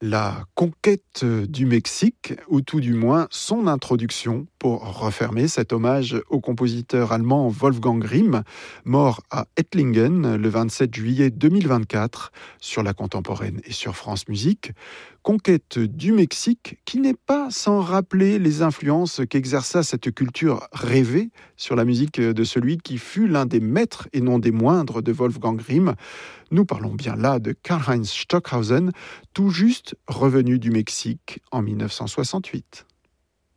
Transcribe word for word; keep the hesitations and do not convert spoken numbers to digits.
La conquête du Mexique, ou tout du moins son introduction, pour refermer cet hommage au compositeur allemand Wolfgang Grimm, mort à Ettlingen le vingt-sept juillet deux mille vingt-quatre, sur La Contemporaine et sur France Musique. Conquête du Mexique qui n'est pas sans rappeler les influences qu'exerça cette culture rêvée sur la musique de celui qui fut l'un des maîtres et non des moindres de Wolfgang Grimm. Nous parlons bien là de Karlheinz Stockhausen, tout juste revenu du Mexique en mille neuf cent soixante-huit.